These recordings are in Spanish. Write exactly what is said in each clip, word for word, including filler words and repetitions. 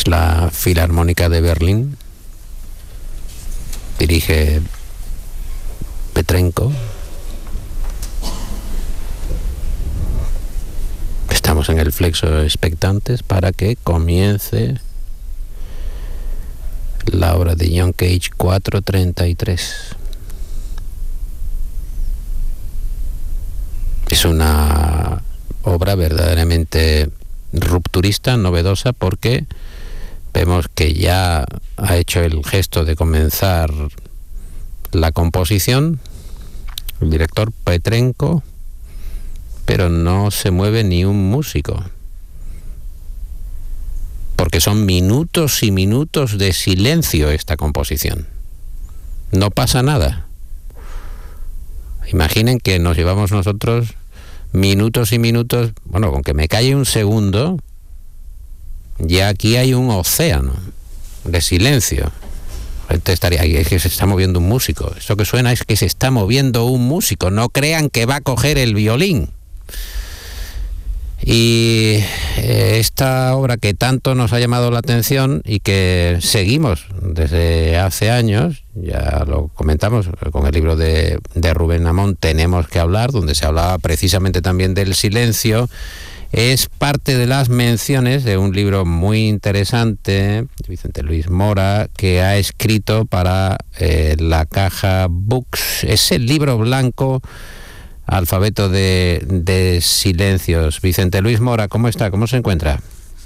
la Filarmónica de Berlín. Dirige Petrenko. Estamos en el Flexo expectantes para que comience la obra de John Cage cuatrocientos treinta y tres. Es una obra verdaderamente rupturista, novedosa, porque vemos que ya ha hecho el gesto de comenzar la composición el director Petrenko, pero no se mueve ni un músico, porque son minutos y minutos de silencio esta composición. No pasa nada. Imaginen que nos llevamos nosotros minutos y minutos, bueno, con que me calle un segundo, ya aquí hay un océano de silencio. Gente estaría ahí, es que se está moviendo un músico. Esto que suena es que se está moviendo un músico. No crean que va a coger el violín. Y eh, esta obra que tanto nos ha llamado la atención y que seguimos desde hace años, ya lo comentamos con el libro de, de Rubén Amón, Tenemos que hablar, donde se hablaba precisamente también del silencio, es parte de las menciones de un libro muy interesante de Vicente Luis Mora, que ha escrito para eh, la Caja Books. Es el libro blanco Alfabeto de, de silencios. Vicente Luis Mora, ¿cómo está? ¿Cómo se encuentra?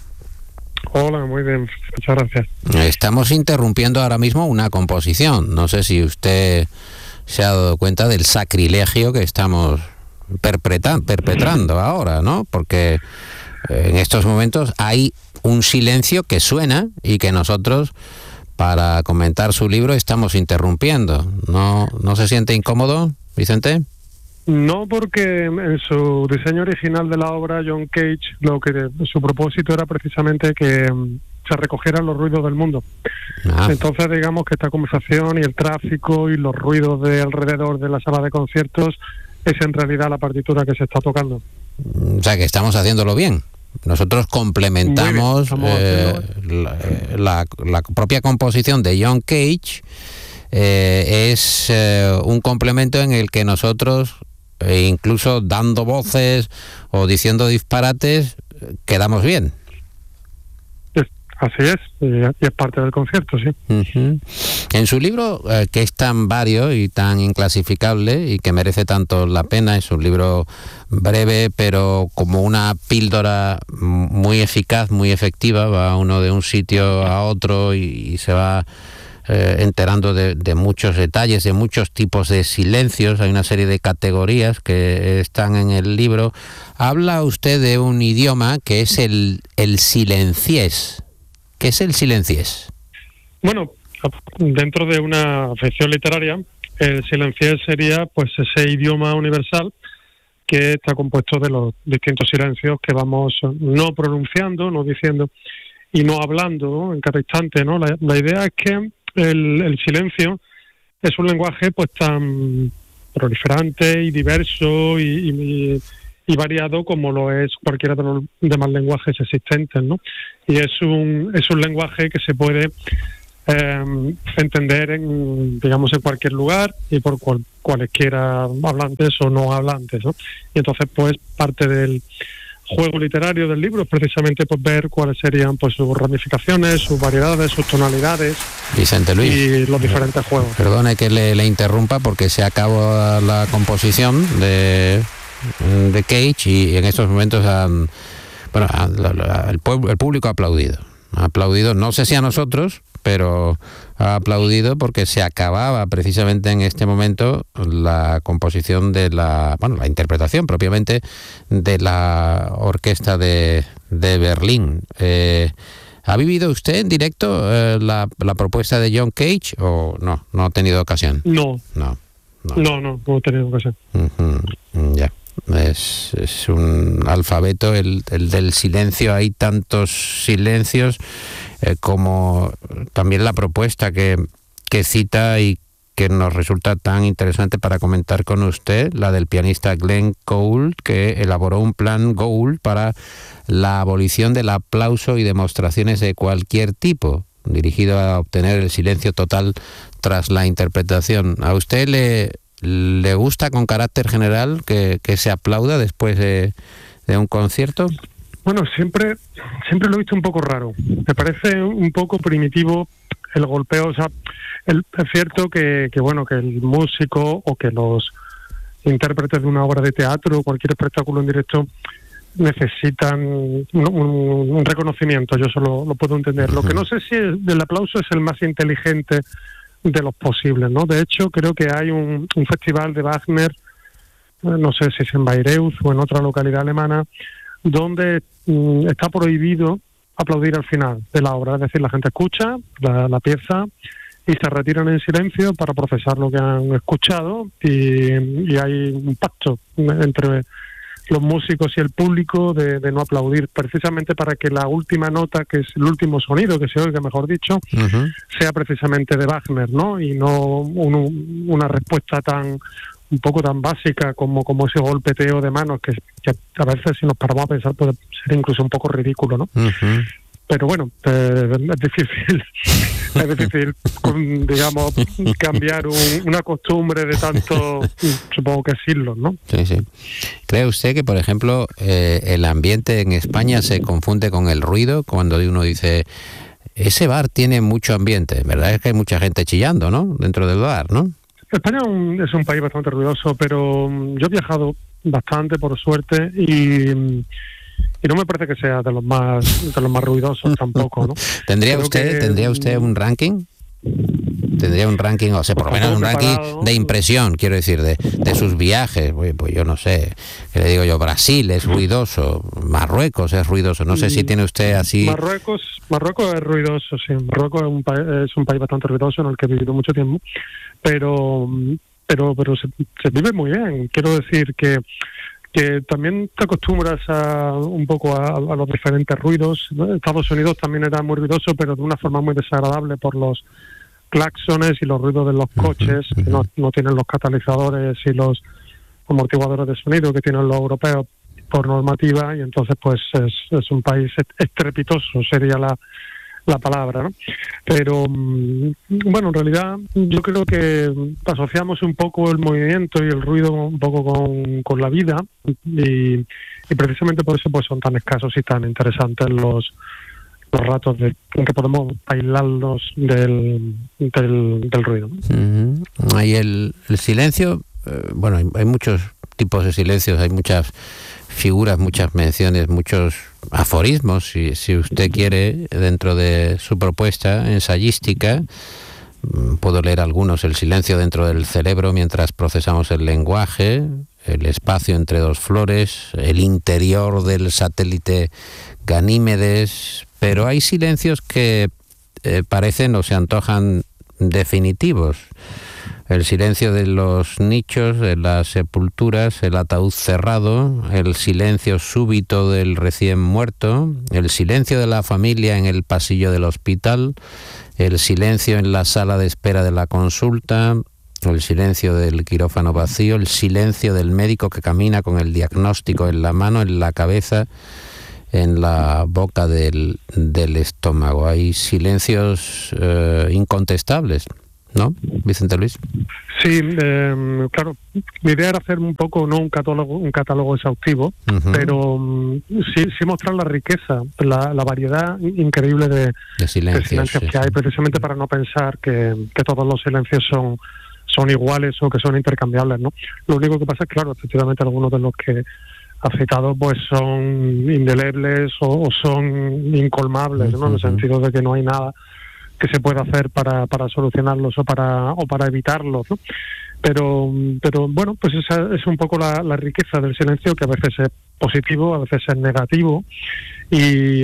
Hola, muy bien, muchas gracias. Estamos interrumpiendo ahora mismo una composición. No sé si usted se ha dado cuenta del sacrilegio que estamos perpetrando, perpetrando ahora, ¿no? Porque en estos momentos hay un silencio que suena y que nosotros, para comentar su libro, estamos interrumpiendo. ¿No, no se siente incómodo, Vicente? No, porque en su diseño original de la obra, John Cage, lo que su propósito era precisamente que um, se recogieran los ruidos del mundo. Ah. Entonces, digamos que esta conversación y el tráfico y los ruidos de alrededor de la sala de conciertos es en realidad la partitura que se está tocando. O sea, que estamos haciéndolo bien. Nosotros complementamos bien, eh, la, la, la propia composición de John Cage. Eh, es eh, un complemento en el que nosotros, e incluso dando voces o diciendo disparates, quedamos bien. Es, así es, y es parte del concierto, sí. Uh-huh. En su libro, eh, que es tan vario y tan inclasificable y que merece tanto la pena, es un libro breve, pero como una píldora muy eficaz, muy efectiva, va uno de un sitio a otro y, y se va Eh, enterando de, de muchos detalles, de muchos tipos de silencios. Hay una serie de categorías que están en el libro. Habla usted de un idioma que es el, el silenciés. ¿Qué es el silenciés? Bueno, dentro de una afección literaria, el silenciés sería pues ese idioma universal que está compuesto de los distintos silencios que vamos no pronunciando, no diciendo y no hablando, ¿no?, en cada instante, ¿no? La, la idea es que El, el silencio es un lenguaje pues tan proliferante y diverso y, y, y variado como lo es cualquiera de los demás lenguajes existentes, ¿no? Y es un es un lenguaje que se puede eh, entender en, digamos, en cualquier lugar y por cual, cualesquiera hablantes o no hablantes, ¿no? Y entonces pues parte del juego literario del libro es precisamente pues ver cuáles serían pues sus ramificaciones, sus variedades, sus tonalidades. Vicente Luis, y los diferentes juegos. Perdone que le, le interrumpa porque se acabó la composición de, de Cage y en estos momentos han, bueno, la, la, el, pueblo, el público ha aplaudido. Ha aplaudido, no sé si a nosotros, pero ha aplaudido porque se acababa precisamente en este momento la composición de la, bueno, la interpretación propiamente de la orquesta de, de Berlín. Eh, ¿Ha vivido usted en directo eh, la, la propuesta de John Cage o no? ¿No ha tenido ocasión? No. No, no, no, no, no he tenido ocasión. Uh-huh. Ya. Es, es un alfabeto el, el del silencio. Hay tantos silencios eh, como también la propuesta que, que cita y que nos resulta tan interesante para comentar con usted, la del pianista Glenn Gould, que elaboró un plan Gould para la abolición del aplauso y demostraciones de cualquier tipo, dirigido a obtener el silencio total tras la interpretación. ¿A usted le, le gusta con carácter general que, que se aplauda después de, de un concierto? Bueno, siempre siempre lo he visto un poco raro. Me parece un poco primitivo el golpeo. O sea, el, es cierto que, que, bueno, que el músico o que los intérpretes de una obra de teatro o cualquier espectáculo en directo necesitan un, un, un reconocimiento. Yo solo lo puedo entender. Lo que no sé si el, el aplauso es el más inteligente de los posibles, ¿no? De hecho, creo que hay un, un festival de Wagner, no sé si es en Bayreuth o en otra localidad alemana, donde mm, está prohibido aplaudir al final de la obra. Es decir, la gente escucha la, la pieza y se retiran en silencio para procesar lo que han escuchado, y, y hay un pacto entre los músicos y el público de, de no aplaudir, precisamente para que la última nota, que es el último sonido que se oiga, mejor dicho, uh-huh. sea precisamente de Wagner, ¿no? Y no un, una respuesta tan un poco tan básica como, como ese golpeteo de manos que, que a veces, si nos paramos a pensar, puede ser incluso un poco ridículo, ¿no? Uh-huh. Pero bueno, eh, es difícil, es difícil, digamos, cambiar un, una costumbre de tanto, supongo que siglos, ¿no? Sí, sí. ¿Cree usted que, por ejemplo, eh, el ambiente en España se confunde con el ruido cuando uno dice, ese bar tiene mucho ambiente? ¿Verdad? Es que hay mucha gente chillando, ¿no? Dentro del bar, ¿no? España es un país bastante ruidoso, pero yo he viajado bastante, por suerte, y... y no me parece que sea de los más de los más ruidosos tampoco, ¿no? ¿Tendría Creo usted que, tendría usted un ranking? ¿Tendría un ranking, o sea, por lo menos un ranking preparado. de impresión, quiero decir, de, de sus viajes? Pues, pues yo no sé, que le digo yo, Brasil es ruidoso, Marruecos es ruidoso, no sé si tiene usted así... Marruecos Marruecos es ruidoso, sí, Marruecos es un, pa- es un país bastante ruidoso en el que he vivido mucho tiempo, pero pero pero se, se vive muy bien. Quiero decir que que también te acostumbras a un poco a, a los diferentes ruidos, ¿no? Estados Unidos también era muy ruidoso, pero de una forma muy desagradable por los claxones y los ruidos de los coches, uh-huh, uh-huh. que no, no tienen los catalizadores y los amortiguadores de sonido que tienen los europeos por normativa, y entonces pues es, es un país estrepitoso, sería la la palabra, ¿no? Pero bueno, en realidad yo creo que asociamos un poco el movimiento y el ruido un poco con, con la vida, y, y precisamente por eso pues son tan escasos y tan interesantes los los ratos de, en que podemos aislarnos del, del, del ruido, ¿no? Uh-huh. Hay el, el silencio, eh, bueno, hay, hay muchos tipos de silencios, hay muchas figuras, muchas menciones, muchos aforismos, si, si usted quiere, dentro de su propuesta ensayística. Puedo leer algunos: el silencio dentro del cerebro mientras procesamos el lenguaje, el espacio entre dos flores, el interior del satélite Ganímedes. Pero hay silencios que eh, parecen o se antojan definitivos. El silencio de los nichos, de las sepulturas, el ataúd cerrado, el silencio súbito del recién muerto, el silencio de la familia en el pasillo del hospital, el silencio en la sala de espera de la consulta, el silencio del quirófano vacío, el silencio del médico que camina con el diagnóstico en la mano, en la cabeza, en la boca del, del estómago. Hay silencios eh, incontestables, ¿no, Vicente Luis? Sí, eh, claro. Mi idea era hacer un poco, no un catálogo, un catálogo exhaustivo, uh-huh. pero um, sí, sí mostrar la riqueza, la, la variedad increíble de, de silencios, de silencios sí, que sí. hay, precisamente para no pensar que, que todos los silencios son son iguales o que son intercambiables, ¿no? Lo único que pasa es que, claro, efectivamente algunos de los que ha citado pues son indelebles o, o son incolmables, ¿no? En el sentido de que no hay nada que se pueda hacer para, para solucionarlos o para o para evitarlos, ¿no? Pero pero bueno, pues esa es un poco la, la riqueza del silencio, que a veces es positivo, a veces es negativo, y,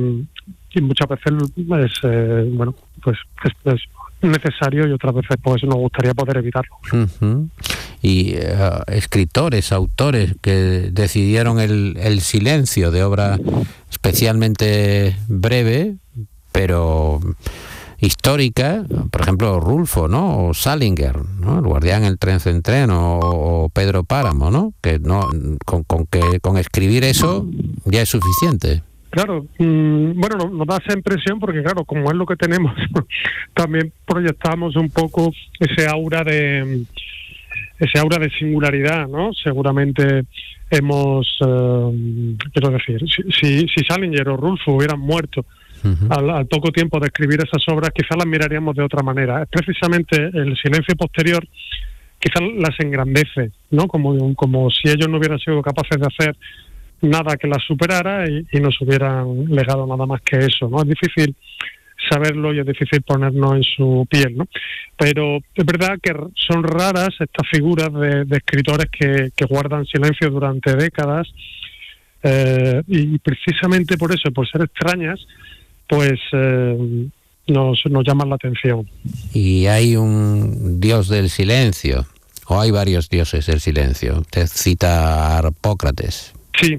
y muchas veces es eh, bueno, pues es, es necesario, y otras veces pues nos gustaría poder evitarlo. Uh-huh. Y uh, escritores, autores que decidieron el, el silencio de obra especialmente breve, pero histórica, por ejemplo Rulfo, ¿no? O Salinger, ¿no? El guardián, el tren en tren, o, o Pedro Páramo, ¿no? Que no con, con que con escribir eso ya es suficiente. Claro, mmm, bueno, nos, nos da esa impresión porque, claro, como es lo que tenemos, también proyectamos un poco ese aura de ese aura de singularidad, ¿no? Seguramente hemos, eh, quiero decir, si, si, si Salinger o Rulfo hubieran muerto uh-huh. al, al poco tiempo de escribir esas obras, quizás las miraríamos de otra manera. Es precisamente el silencio posterior quizás las engrandece, ¿no? Como, como si ellos no hubieran sido capaces de hacer nada que las superara y, y nos hubieran legado nada más que eso, ¿no? Es difícil saberlo y es difícil ponernos en su piel, ¿no? Pero es verdad que son raras estas figuras de, de escritores que, que guardan silencio durante décadas eh, y precisamente por eso, por ser extrañas, pues eh, nos, nos llaman la atención. ¿Y hay un dios del silencio? ¿O hay varios dioses del silencio? Usted cita a Harpócrates. Sí,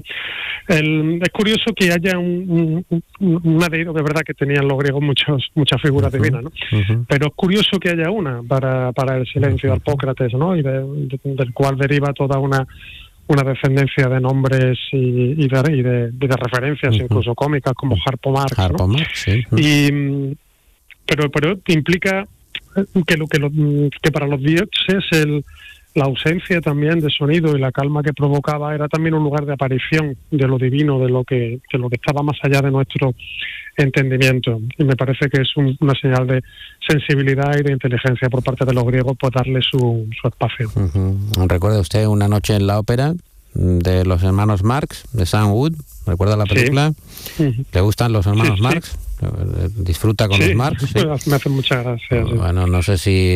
el, es curioso que haya un, un, una de, de verdad que tenían los griegos muchos, muchas figuras uh-huh, divinas, ¿no? Uh-huh. Pero es curioso que haya una para, para el silencio, uh-huh. Harpócrates, ¿no? Y de, de, del cual deriva toda una una descendencia de nombres y, y, de, y de, de referencias uh-huh. incluso cómicas como Harpo Marx, Harpo ¿no? Marx, sí. Uh-huh. Y pero pero implica que lo que lo, que para los dioses el la ausencia también de sonido y la calma que provocaba era también un lugar de aparición de lo divino, de lo que de lo que estaba más allá de nuestro entendimiento. Y me parece que es un, una señal de sensibilidad y de inteligencia por parte de los griegos, pues darle su, su espacio. Uh-huh. ¿Recuerda usted Una noche en la ópera de los hermanos Marx, de Sam Wood? ¿Recuerda la película? Sí. Uh-huh. ¿Le gustan los hermanos sí, Marx? Sí. ¿Disfruta con sí, los Marx? Sí, me hace mucha gracia. Sí. Bueno, no sé si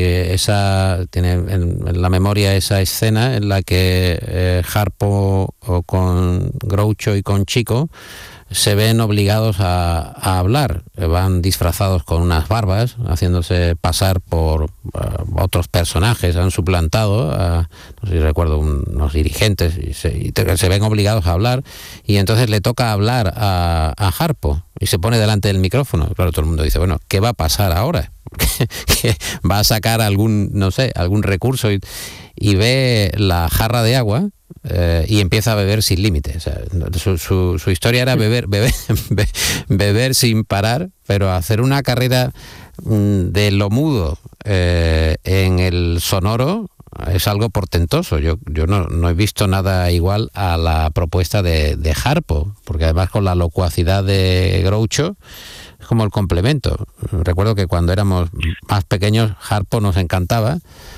esa tiene en, en la memoria esa escena en la que eh, Harpo o con Groucho y con Chico se ven obligados a, a hablar. Van disfrazados con unas barbas, haciéndose pasar por uh, otros personajes, han suplantado a, no sé si recuerdo, un, unos dirigentes, y se, y te, se ven obligados a hablar, y entonces le toca hablar a, a Harpo, y se pone delante del micrófono. Claro, todo el mundo dice, bueno, ¿qué va a pasar ahora? ¿Que va a sacar algún, no sé, algún recurso? Y, y ve la jarra de agua, Eh, y empieza a beber sin límite. O sea, su, su, su historia era beber, beber, be, beber sin parar, pero hacer una carrera mm, de lo mudo eh, en el sonoro es algo portentoso. Yo, yo no, no he visto nada igual a la propuesta de, de Harpo, porque además con la locuacidad de Groucho es como el complemento. Recuerdo que cuando éramos más pequeños Harpo nos encantaba.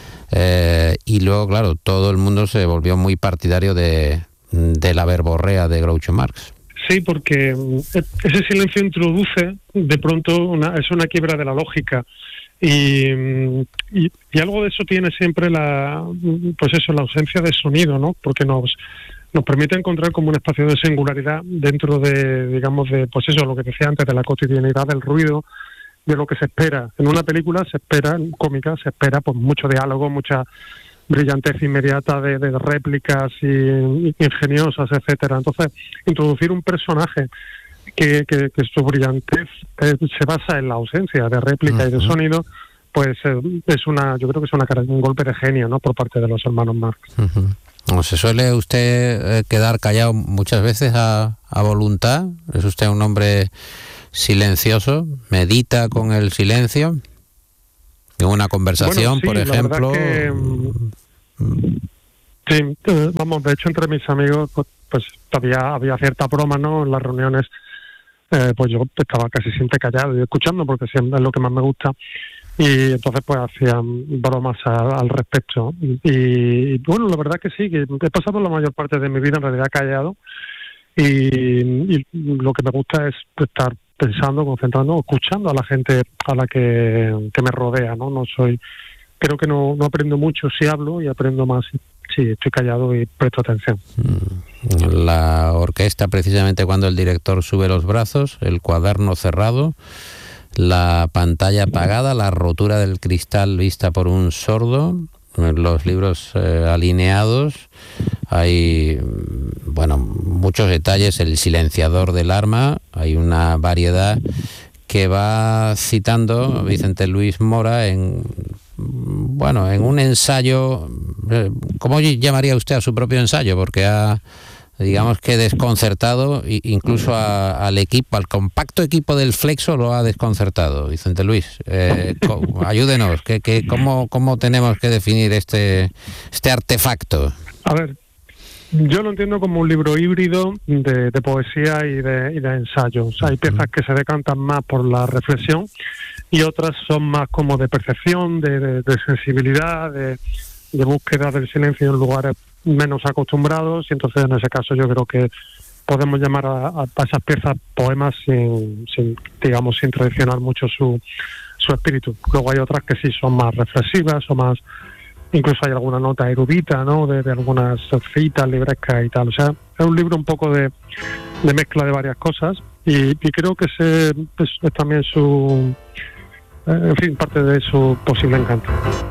Eh, y luego, claro, todo el mundo se volvió muy partidario de, de la verborrea de Groucho Marx. Sí, porque ese silencio introduce de pronto una, es una quiebra de la lógica y, y, y algo de eso tiene siempre la, pues eso, la ausencia de sonido, ¿no? Porque nos nos permite encontrar como un espacio de singularidad dentro de, digamos, de, pues eso, lo que decía antes, de la cotidianidad del ruido, de lo que se espera. En una película se espera, cómica, se espera pues mucho diálogo, mucha brillantez inmediata de, de réplicas y, y ingeniosas, etcétera. Entonces, introducir un personaje que, que, que su brillantez eh, se basa en la ausencia de réplica uh-huh. y de sonido, pues eh, es una, yo creo que es una, un golpe de genio, ¿no?, por parte de los hermanos Marx. Uh-huh. ¿Se suele usted eh, quedar callado muchas veces a, a voluntad? ¿Es usted un hombre silencioso? ¿Medita con el silencio? ¿En una conversación, bueno, sí, por ejemplo? Que, mm, sí, eh, vamos, de hecho entre mis amigos pues, pues había, había cierta broma, ¿no? En las reuniones eh, pues yo estaba casi siempre callado y escuchando, porque siempre es lo que más me gusta, y entonces pues hacían bromas a, al respecto. Y, y bueno, la verdad que sí, que he pasado la mayor parte de mi vida en realidad callado, y, y lo que me gusta es estar pensando, concentrando, escuchando a la gente a la que, que me rodea, ¿no? No soy, creo que no, no aprendo mucho si hablo, y aprendo más si, si estoy callado y presto atención. La orquesta, precisamente cuando el director sube los brazos, el cuaderno cerrado, la pantalla apagada, la rotura del cristal vista por un sordo, los libros eh, alineados, hay, bueno, muchos detalles, el silenciador del arma, hay una variedad que va citando Vicente Luis Mora en, bueno, en un ensayo. ¿Cómo llamaría usted a su propio ensayo? Porque ha, digamos que desconcertado incluso a, al equipo, al compacto equipo del Flexo lo ha desconcertado. Vicente Luis, eh, ayúdenos, ¿qué, qué, cómo, ¿cómo tenemos que definir este, este artefacto? A ver, yo lo entiendo como un libro híbrido de, de poesía y de, y de ensayos. Hay piezas que se decantan más por la reflexión y otras son más como de percepción, de, de, de sensibilidad, de, de búsqueda del silencio en lugares menos acostumbrados, y entonces en ese caso yo creo que podemos llamar a, a esas piezas poemas sin, sin, digamos, sin traicionar mucho su, su espíritu. Luego hay otras que sí son más reflexivas o más... Incluso hay alguna nota erudita, ¿no? De, de algunas citas librescas y tal. O sea, es un libro un poco de, de mezcla de varias cosas y, y creo que ese es, es también su, eh, en fin, parte de su posible encanto.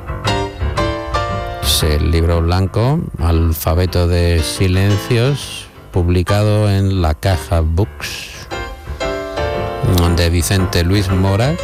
Es el libro blanco, Alfabeto de Silencios, publicado en La Caja Books, de Vicente Luis Mora,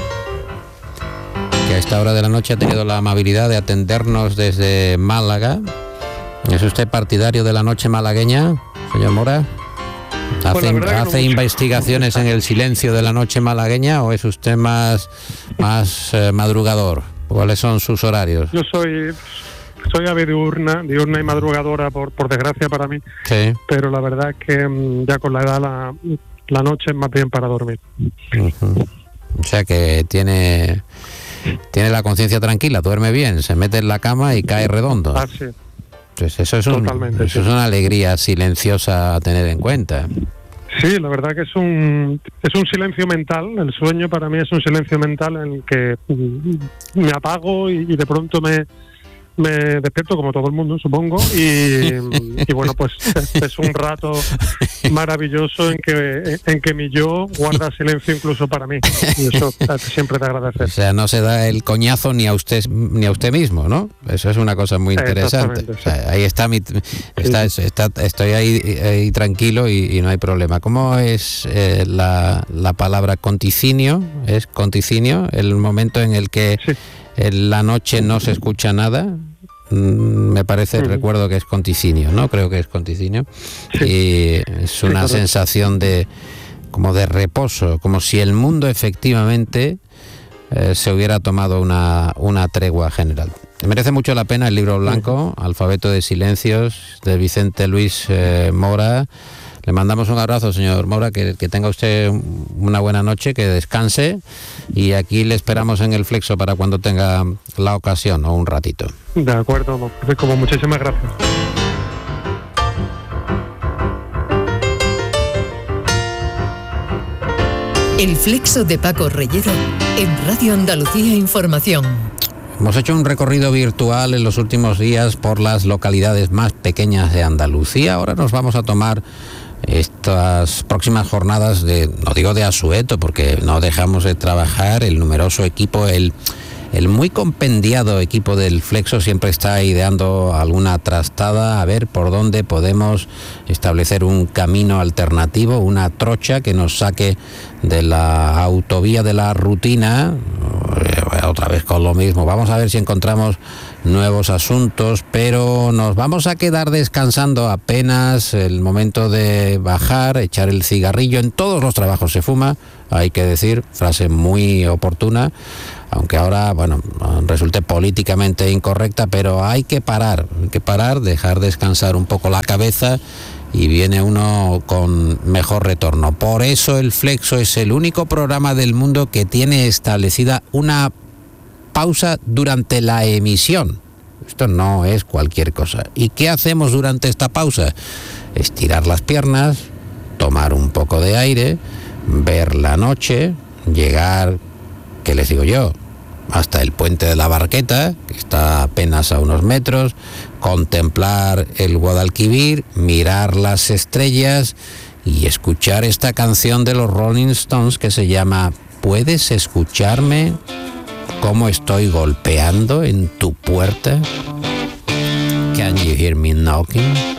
que a esta hora de la noche ha tenido la amabilidad de atendernos desde Málaga. ¿Es usted partidario de la noche malagueña, señor Mora? ¿Hace, pues ¿hace no investigaciones en el silencio de la noche malagueña o es usted más, más eh, madrugador? ¿Cuáles son sus horarios? Yo soy... Soy ave diurna, diurna y madrugadora, por, por desgracia para mí, sí. Pero la verdad es que mm, ya con la edad la, la noche es más bien para dormir. Uh-huh. O sea que tiene... Tiene la conciencia tranquila, duerme bien, se mete en la cama y cae redondo. Ah, sí. Pues eso es, un, Totalmente, eso sí. es una alegría silenciosa a tener en cuenta. Sí, la verdad que es un es un silencio mental. El sueño para mí es un silencio mental en el que me apago y, y de pronto me me despierto como todo el mundo, supongo, y, y bueno, pues es, es un rato maravilloso en que en que mi yo guarda silencio incluso para mí, y eso siempre te agradece. O sea, no se da el coñazo ni a usted ni a usted mismo, ¿no? Eso es una cosa muy interesante. O sea, ahí está mi está, sí. está estoy ahí, ahí tranquilo y, y no hay problema. ¿Cómo es eh, la, la palabra conticinio? ¿Es conticinio el momento en el que sí. en la noche no se escucha nada? Me parece, uh-huh. recuerdo que es conticinio, ¿no? Creo que es conticinio. Sí. Y es una sí, sensación de como de reposo, como si el mundo efectivamente eh, se hubiera tomado una, una tregua general. Merece mucho la pena el libro blanco, uh-huh. Alfabeto de Silencios, de Vicente Luis eh, Mora. Le mandamos un abrazo, señor Mora, que, que tenga usted una buena noche, que descanse, y aquí le esperamos en el Flexo para cuando tenga la ocasión o un ratito. De acuerdo, como muchísimas gracias. El Flexo de Paco Reyero en Radio Andalucía Información. Hemos hecho un recorrido virtual en los últimos días por las localidades más pequeñas de Andalucía. Ahora nos vamos a tomar estas próximas jornadas de, no digo de asueto, porque no dejamos de trabajar, el numeroso equipo, el, el muy compendiado equipo del Flexo siempre está ideando alguna trastada a ver por dónde podemos establecer un camino alternativo, una trocha que nos saque de la autovía de la rutina. Otra vez con lo mismo, vamos a ver si encontramos nuevos asuntos, pero nos vamos a quedar descansando apenas el momento de bajar, echar el cigarrillo. En todos los trabajos se fuma, hay que decir, frase muy oportuna, aunque ahora, bueno, resulte políticamente incorrecta, pero hay que parar, hay que parar, dejar descansar un poco la cabeza y viene uno con mejor retorno. Por eso el Flexo es el único programa del mundo que tiene establecida una pausa durante la emisión. Esto no es cualquier cosa. ¿Y qué hacemos durante esta pausa? Estirar las piernas, tomar un poco de aire, ver la noche, llegar, ¿qué les digo yo?, hasta el puente de la Barqueta, que está apenas a unos metros, contemplar el Guadalquivir, mirar las estrellas y escuchar esta canción de los Rolling Stones que se llama ¿Puedes escucharme cómo estoy golpeando en tu puerta? Can you hear me knocking?